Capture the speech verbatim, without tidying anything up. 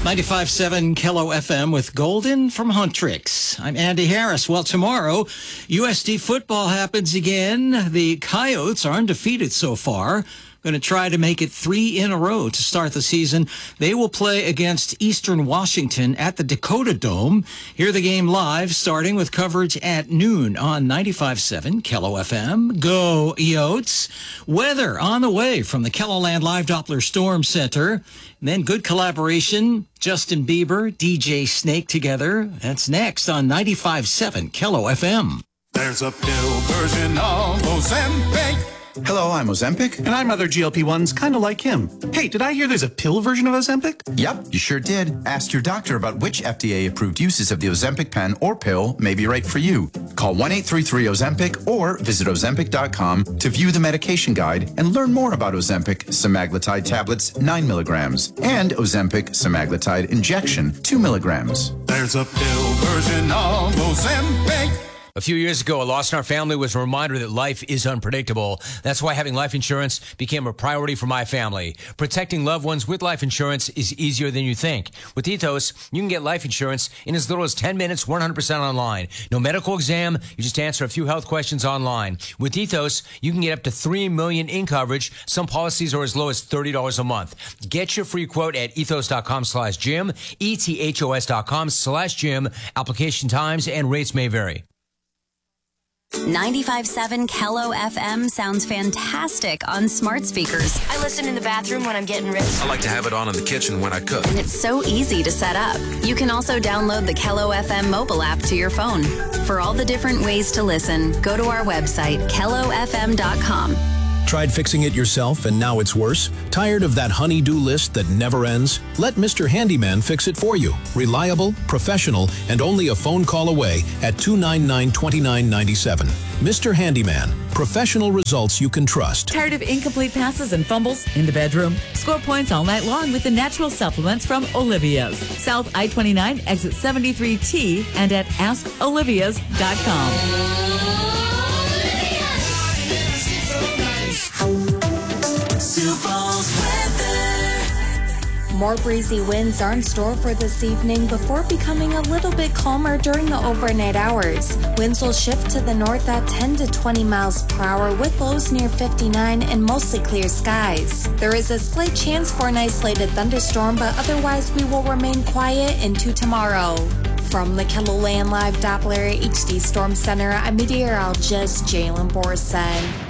ninety-five point seven Kello F M with Golden from Huntrix. I'm Andy Harris. Well, tomorrow, U S D football happens again. The Coyotes are undefeated so far. Going to try to make it three in a row to start the season. They will play against Eastern Washington at the Dakota Dome. Hear the game live, starting with coverage at noon on ninety-five point seven Kello F M. Go Yotes. Weather on the way from the KELOLAND Live Doppler Storm Center. And then good collaboration, Justin Bieber, D J Snake together. That's next on ninety-five point seven Kello F M. There's a pill version of Ozempic. Hello, I'm Ozempic. And I'm other G L P ones kind of like him. Hey, did I hear there's a pill version of Ozempic? Yep, you sure did. Ask your doctor about which F D A-approved uses of the Ozempic pen or pill may be right for you. Call one eight three three Ozempic or visit Ozempic dot com to view the medication guide and learn more about Ozempic semaglutide tablets, nine milligrams, and Ozempic semaglutide injection, two milligrams. There's a pill version of Ozempic. A few years ago, a loss in our family was a reminder that life is unpredictable. That's why having life insurance became a priority for my family. Protecting loved ones with life insurance is easier than you think. With Ethos, you can get life insurance in as little as ten minutes, one hundred percent online. No medical exam, you just answer a few health questions online. With Ethos, you can get up to three million dollars in coverage. Some policies are as low as thirty dollars a month. Get your free quote at ethos dot com slash Jim, E T H O S dot com slash Jim. Application times and rates may vary. ninety-five point seven Kello F M sounds fantastic on smart speakers. I listen in the bathroom when I'm getting ready. I like to have it on in the kitchen when I cook. And it's so easy to set up. You can also download the Kello F M mobile app to your phone. For all the different ways to listen, go to our website, kello f m dot com. Tried fixing it yourself and now it's worse? Tired of that honey-do list that never ends? Let Mister Handyman fix it for you. Reliable, professional, and only a phone call away at two nine nine, two nine nine seven. Mister Handyman, professional results you can trust. Tired of incomplete passes and fumbles in the bedroom? Score points all night long with the natural supplements from Olivia's. South I twenty-nine, exit seventy-three T, and at ask olivias dot com. More breezy winds are in store for this evening before becoming a little bit calmer during the overnight hours. Winds will shift to the north at ten to twenty miles per hour with lows near fifty-nine and mostly clear skies. There is a slight chance for an isolated thunderstorm, but otherwise we will remain quiet into tomorrow. From the KELOLAND Live Doppler H D Storm Center, I'm meteorologist Jalen Borson.